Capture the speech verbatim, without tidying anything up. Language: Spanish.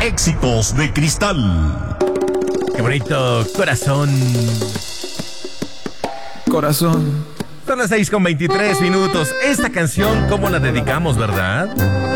Éxitos de Cristal. Qué bonito, corazón. Corazón. Son las seis con veintitrés minutos. Esta canción, ¿cómo la dedicamos, verdad?